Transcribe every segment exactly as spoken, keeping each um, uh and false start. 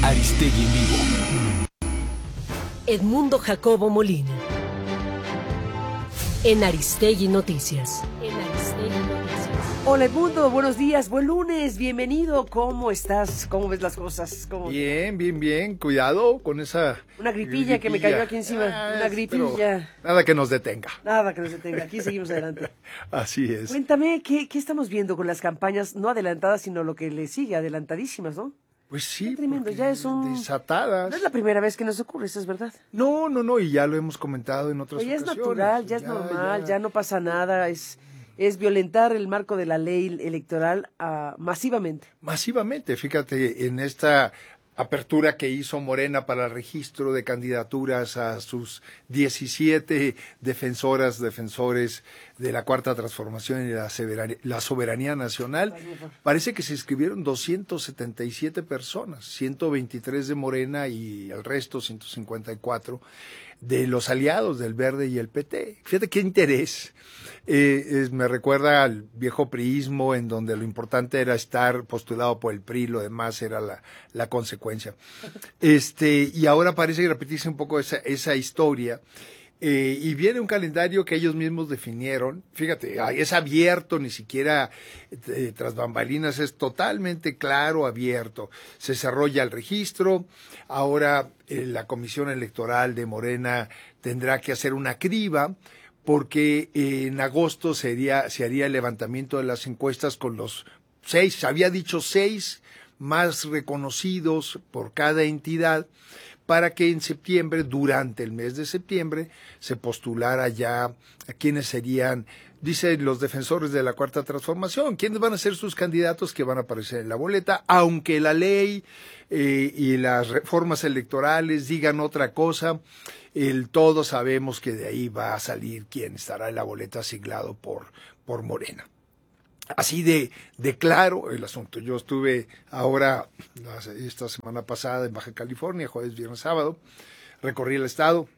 Aristegui en vivo. Edmundo Jacobo Molina. En Aristegui Noticias. En Aristegui Noticias. Hola Edmundo, buenos días, buen lunes, bienvenido. ¿Cómo estás? ¿Cómo ves las cosas? ¿Cómo... Bien, bien, bien. Cuidado con esa... Una gripilla, gripilla. que me cayó aquí encima. Ah, Una gripilla. Nada que nos detenga. Nada que nos detenga. Aquí seguimos adelante. Así es. Cuéntame, ¿qué, ¿qué estamos viendo con las campañas no adelantadas, sino lo que le sigue, adelantadísimas, ¿no? Pues sí, qué tremendo, ya es un... desatadas. No es la primera vez que nos ocurre, eso es verdad. No, no, no, y ya lo hemos comentado en otras Oye, ocasiones. es natural, ya es ya, normal, ya. ya no pasa nada, es... es violentar el marco de la ley electoral uh, masivamente. Masivamente, fíjate, en esta apertura que hizo Morena para el registro de candidaturas a sus diecisiete defensoras, defensores de la Cuarta Transformación y la soberanía, la soberanía nacional, parece que se inscribieron doscientas setenta y siete personas, ciento veintitrés de Morena y el resto, ciento cincuenta y cuatro, de los aliados del Verde y el P T. Fíjate qué interés. Eh, es, me recuerda al viejo priismo, en donde lo importante era estar postulado por el P R I, lo demás era la, la consecuencia. Este, y ahora parece que repetirse un poco esa, esa historia. Eh, y viene un calendario que ellos mismos definieron. Fíjate, es abierto, ni siquiera eh, tras bambalinas, es totalmente claro, abierto. Se cerró ya el registro. Ahora eh, la Comisión Electoral de Morena tendrá que hacer una criba, porque eh, en agosto sería, se haría el levantamiento de las encuestas con los seis, se había dicho seis más reconocidos por cada entidad, para que en septiembre, durante el mes de septiembre, se postulara ya a quienes serían, dicen los defensores de la Cuarta Transformación, quiénes van a ser sus candidatos que van a aparecer en la boleta, aunque la ley eh, y las reformas electorales digan otra cosa. El, todos sabemos que de ahí va a salir quien estará en la boleta siglado por, por Morena. Así de, de claro el asunto. Yo estuve ahora, esta semana pasada, en Baja California, jueves, viernes, sábado, recorrí el estado,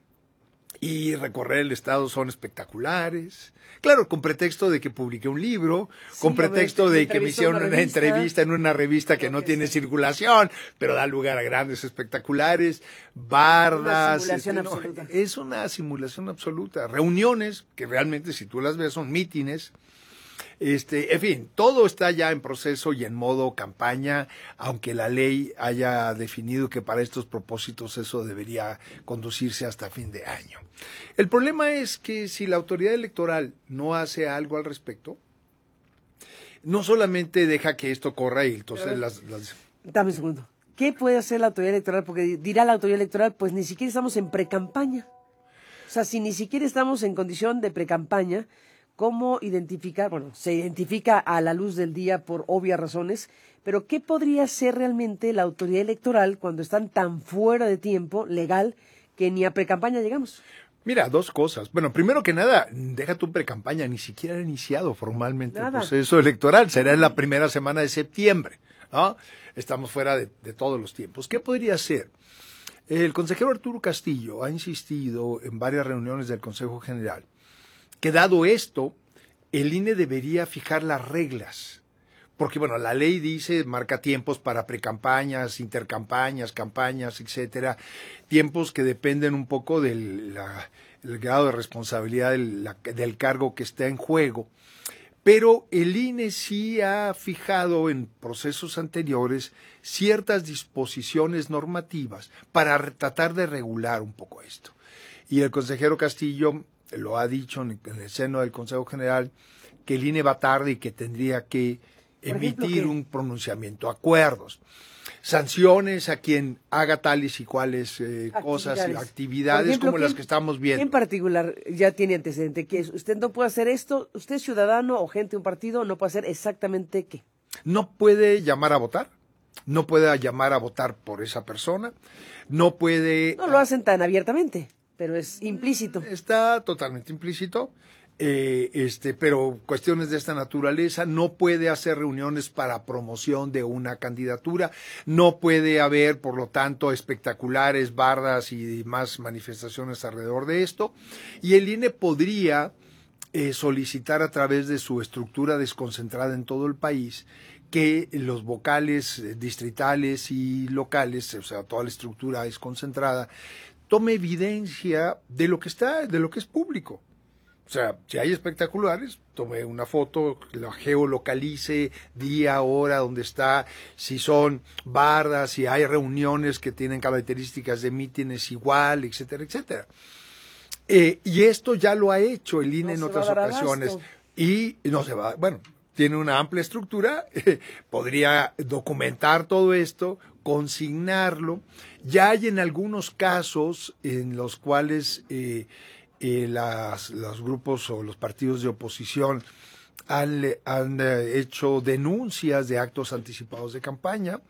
y recorrer el estado son espectaculares. Claro, con pretexto de que publiqué un libro, sí, con pretexto de que me hicieron una, una entrevista en una revista que no tiene sea. circulación, pero da lugar a grandes espectaculares, bardas. Una simulación este, absoluta. No, es una simulación absoluta. Reuniones que realmente, si tú las ves, son mítines. Este, en fin, todo está ya en proceso y en modo campaña, aunque la ley haya definido que para estos propósitos eso debería conducirse hasta fin de año. El problema es que si la autoridad electoral no hace algo al respecto, no solamente deja que esto corra y entonces las, las... Dame un segundo. ¿Qué puede hacer la autoridad electoral? Porque dirá la autoridad electoral, pues ni siquiera estamos en precampaña. O sea, si ni siquiera estamos en condición de precampaña, ¿cómo identificar? Bueno, se identifica a la luz del día por obvias razones, pero ¿qué podría hacer realmente la autoridad electoral cuando están tan fuera de tiempo legal que ni a precampaña llegamos? Mira, dos cosas. Bueno, primero que nada, deja tu precampaña, ni siquiera ha iniciado formalmente nada. El proceso electoral, será en la primera semana de septiembre, ¿no? Estamos fuera de, de todos los tiempos. ¿Qué podría hacer? El consejero Arturo Castillo ha insistido en varias reuniones del Consejo General que dado esto, el I N E debería fijar las reglas, porque bueno, la ley dice, marca tiempos para precampañas, intercampañas, campañas, etcétera, tiempos que dependen un poco del la, el grado de responsabilidad del, la, del cargo que está en juego, pero el I N E sí ha fijado en procesos anteriores ciertas disposiciones normativas para tratar de regular un poco esto. Y el consejero Castillo lo ha dicho en el seno del Consejo General, que el I N E va tarde y que tendría que emitir un pronunciamiento, acuerdos, sanciones a quien haga tales y cuales eh, cosas, actividades, actividades ejemplo, como las que estamos viendo. En particular, ya tiene antecedente, que es, usted no puede hacer esto, usted ciudadano o gente de un partido no puede hacer exactamente qué. No puede llamar a votar, no puede llamar a votar por esa persona, no puede... No lo hacen tan abiertamente, pero es implícito. Está totalmente implícito. Eh, este, pero cuestiones de esta naturaleza, no puede hacer reuniones para promoción de una candidatura, no puede haber, por lo tanto, espectaculares, bardas y más manifestaciones alrededor de esto, y el I N E podría eh, solicitar a través de su estructura desconcentrada en todo el país que los vocales distritales y locales, o sea, toda la estructura es concentrada, tome evidencia de lo que está, de lo que es público. O sea, si hay espectaculares, tome una foto, la geolocalice, día, hora, dónde está, si son bardas, si hay reuniones que tienen características de mítines igual, etcétera, etcétera. Eh, y esto ya lo ha hecho el I N E no en otras ocasiones. Abasto. Y no se va, bueno, tiene una amplia estructura, eh, podría documentar todo esto, consignarlo. Ya hay en algunos casos en los cuales eh, eh, las, los grupos o los partidos de oposición han, han eh, hecho denuncias de actos anticipados de campaña.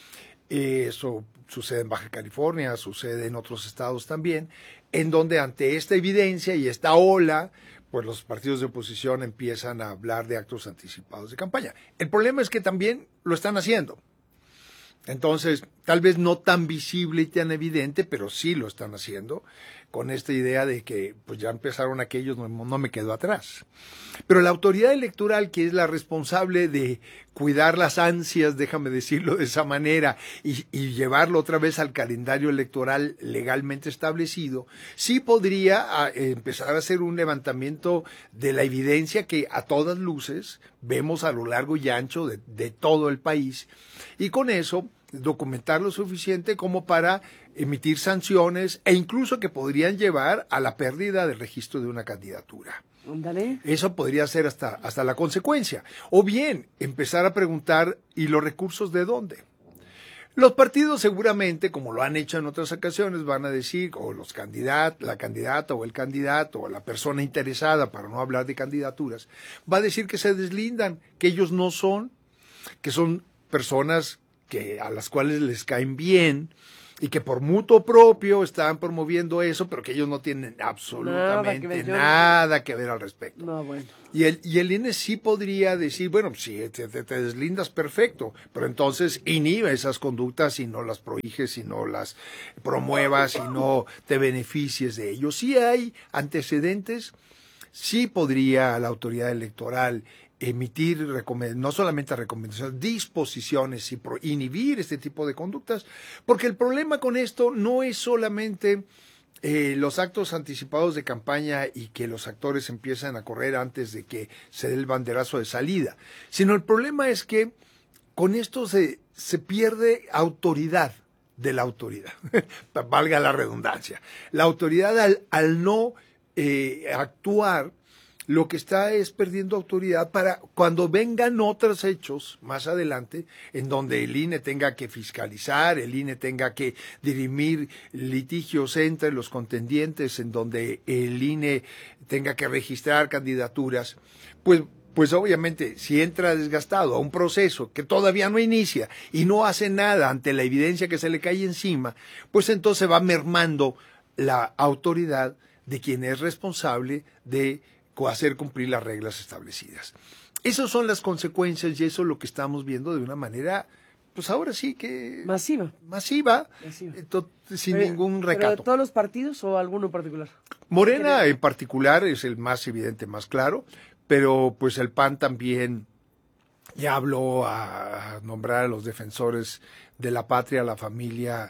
Eh, eso sucede en Baja California, sucede en otros estados también, en donde ante esta evidencia y esta ola, pues los partidos de oposición empiezan a hablar de actos anticipados de campaña. El problema es que también lo están haciendo. Entonces, tal vez no tan visible y tan evidente, pero sí lo están haciendo, con esta idea de que pues ya empezaron aquellos, no, no me quedo atrás. Pero la autoridad electoral, que es la responsable de cuidar las ansias, déjame decirlo de esa manera, y, y llevarlo otra vez al calendario electoral legalmente establecido, sí podría a, empezar a hacer un levantamiento de la evidencia que a todas luces vemos a lo largo y ancho de, de todo el país, y con eso documentar lo suficiente como para emitir sanciones e incluso que podrían llevar a la pérdida del registro de una candidatura. Ándale. Eso podría ser hasta, hasta la consecuencia. O bien, empezar a preguntar, ¿y los recursos de dónde? Los partidos seguramente, como lo han hecho en otras ocasiones, van a decir, o los candidatos, la candidata o el candidato, o la persona interesada, para no hablar de candidaturas, va a decir que se deslindan, que ellos no son, que son personas que a las cuales les caen bien y que por mutuo propio están promoviendo eso, pero que ellos no tienen absolutamente nada que ver, nada que ver al respecto. No, bueno. Y el, y el I N E sí podría decir, bueno, si te, te, te deslindas, perfecto, pero entonces inhibe esas conductas y no las prohíjes y no las promuevas y no te beneficies de ello. Si hay antecedentes, sí podría la autoridad electoral emitir no solamente recomendaciones, disposiciones y pro, inhibir este tipo de conductas, porque el problema con esto no es solamente eh, los actos anticipados de campaña y que los actores empiezan a correr antes de que se dé el banderazo de salida, sino el problema es que con esto se, se pierde autoridad de la autoridad, valga la redundancia. La autoridad al, al no eh, actuar, lo que está es perdiendo autoridad para cuando vengan otros hechos más adelante, en donde el I N E tenga que fiscalizar, el I N E tenga que dirimir litigios entre los contendientes, en donde el I N E tenga que registrar candidaturas, pues, pues obviamente si entra desgastado a un proceso que todavía no inicia y no hace nada ante la evidencia que se le cae encima, pues entonces va mermando la autoridad de quien es responsable de hacer cumplir las reglas establecidas. Esas son las consecuencias y eso es lo que estamos viendo de una manera, pues ahora sí que... Masiva. Masiva, Masiva. To, sin pero, ningún ¿Pero recato. de todos los partidos o alguno en particular? Morena en particular es el más evidente, más claro, pero pues el P A N también ya habló a, a nombrar a los defensores de la patria, la familia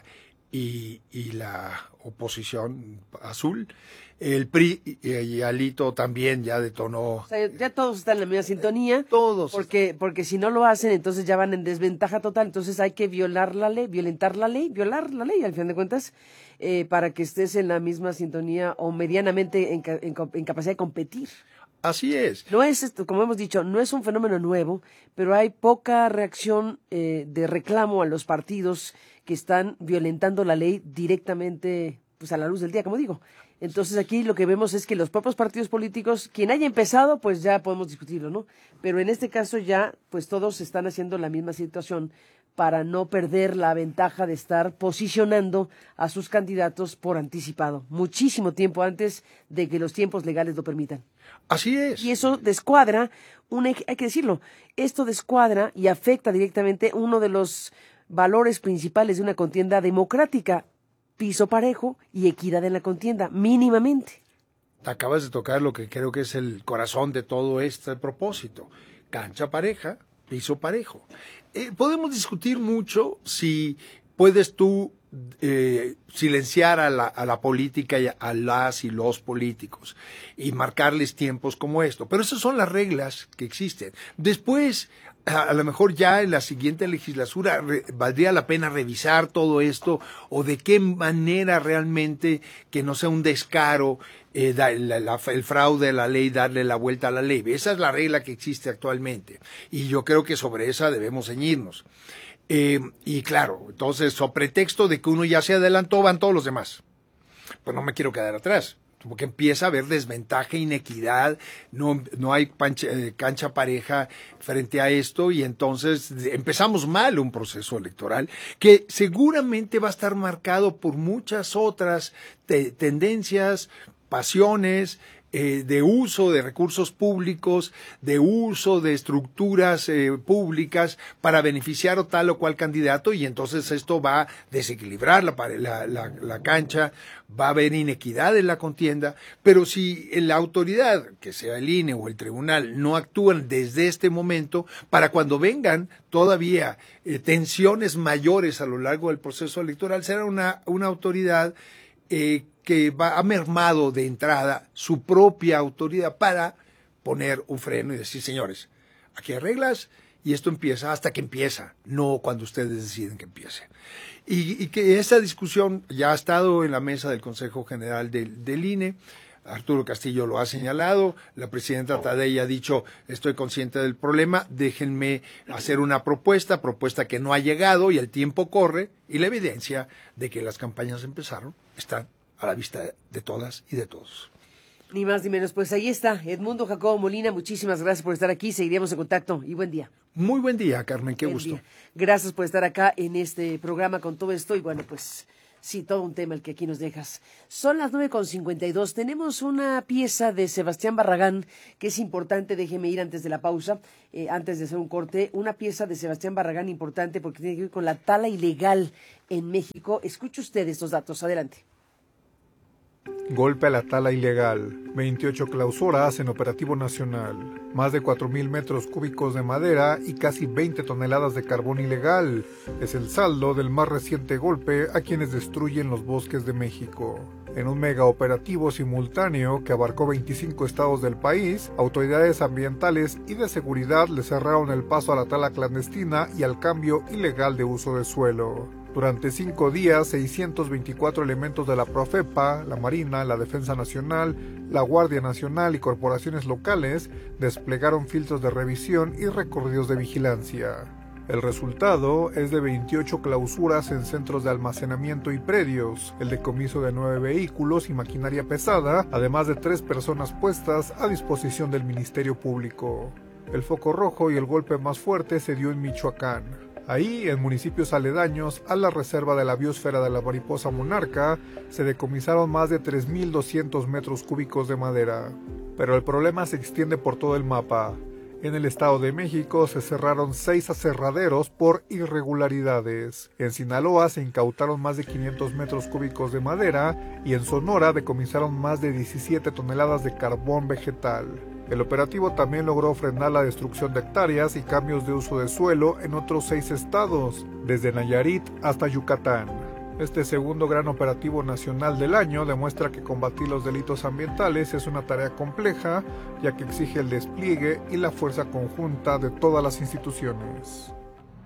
y, y la oposición azul. El P R I y, y Alito también ya detonó. O sea, ya todos están en la misma sintonía. Todos. Porque, porque si no lo hacen, entonces ya van en desventaja total. Entonces hay que violar la ley, violentar la ley, violar la ley, al fin de cuentas, eh, para que estés en la misma sintonía o medianamente en, en, en capacidad de competir. Así es. No es, esto, como hemos dicho, no es un fenómeno nuevo, pero hay poca reacción eh, de reclamo a los partidos que están violentando la ley directamente, pues a la luz del día, como digo. Entonces aquí lo que vemos es que los propios partidos políticos, quien haya empezado, pues ya podemos discutirlo, ¿no? Pero en este caso ya, pues todos están haciendo la misma situación para no perder la ventaja de estar posicionando a sus candidatos por anticipado, muchísimo tiempo antes de que los tiempos legales lo permitan. Así es. Y eso descuadra, un, hay que decirlo, esto descuadra y afecta directamente uno de los valores principales de una contienda democrática, piso parejo y equidad en la contienda, mínimamente. Acabas de tocar lo que creo que es el corazón de todo este propósito. Cancha pareja, piso parejo. Eh, podemos discutir mucho si puedes tú eh, silenciar a la, a la política y a las y los políticos y marcarles tiempos como esto. Pero esas son las reglas que existen. Después, a, a lo mejor ya en la siguiente legislatura re, valdría la pena revisar todo esto o de qué manera realmente que no sea un descaro eh, da, la, la, el fraude a la ley, darle la vuelta a la ley. Esa es la regla que existe actualmente y yo creo que sobre esa debemos ceñirnos. Eh, y claro, entonces, sobre pretexto de que uno ya se adelantó, van todos los demás. Pues no me quiero quedar atrás, porque empieza a haber desventaja, inequidad, no, no hay pancha, eh, cancha pareja frente a esto, y entonces empezamos mal un proceso electoral que seguramente va a estar marcado por muchas otras te tendencias, pasiones, Eh, de uso de recursos públicos, de uso de estructuras eh, públicas para beneficiar o tal o cual candidato, y entonces esto va a desequilibrar la, la, la, la cancha, va a haber inequidad en la contienda, pero si la autoridad, que sea el I N E o el tribunal, no actúan desde este momento, para cuando vengan todavía eh, tensiones mayores a lo largo del proceso electoral, será una, una autoridad eh, que va, ha mermado de entrada su propia autoridad para poner un freno y decir, señores, aquí hay reglas y esto empieza hasta que empieza, no cuando ustedes deciden que empiece. Y, y que esa discusión ya ha estado en la mesa del Consejo General del, del I N E, Arturo Castillo lo ha señalado, la presidenta Tadei ha dicho, estoy consciente del problema, déjenme hacer una propuesta, propuesta que no ha llegado y el tiempo corre, y la evidencia de que las campañas empezaron está a la vista de todas y de todos. Ni más ni menos, pues ahí está, Edmundo Jacobo Molina, muchísimas gracias por estar aquí, seguiremos en contacto y buen día. Muy buen día, Carmen, qué buen gusto. Día. Gracias por estar acá en este programa con todo esto y bueno, pues sí, todo un tema el que aquí nos dejas. Son las nueve con cincuenta y dos, tenemos una pieza de Sebastián Barragán que es importante, déjeme ir antes de la pausa, eh, antes de hacer un corte, una pieza de Sebastián Barragán importante porque tiene que ver con la tala ilegal en México. Escuche usted estos datos, adelante. Golpe a la tala ilegal, veintiocho clausuras en operativo nacional, más de cuatro mil metros cúbicos de madera y casi veinte toneladas de carbón ilegal. Es el saldo del más reciente golpe a quienes destruyen los bosques de México. En un mega operativo simultáneo que abarcó veinticinco estados del país, autoridades ambientales y de seguridad le cerraron el paso a la tala clandestina y al cambio ilegal de uso de suelo. Durante cinco días, seiscientos veinticuatro elementos de la Profepa, la Marina, la Defensa Nacional, la Guardia Nacional y corporaciones locales desplegaron filtros de revisión y recorridos de vigilancia. El resultado es de veintiocho clausuras en centros de almacenamiento y predios, el decomiso de nueve vehículos y maquinaria pesada, además de tres personas puestas a disposición del Ministerio Público. El foco rojo y el golpe más fuerte se dio en Michoacán. Ahí, en municipios aledaños a la reserva de la biosfera de la mariposa monarca, se decomisaron más de tres mil doscientos metros cúbicos de madera. Pero el problema se extiende por todo el mapa. En el Estado de México se cerraron seis aserraderos por irregularidades. En Sinaloa se incautaron más de quinientos metros cúbicos de madera y en Sonora decomisaron más de diecisiete toneladas de carbón vegetal. El operativo también logró frenar la destrucción de hectáreas y cambios de uso de suelo en otros seis estados, desde Nayarit hasta Yucatán. Este segundo gran operativo nacional del año demuestra que combatir los delitos ambientales es una tarea compleja, ya que exige el despliegue y la fuerza conjunta de todas las instituciones.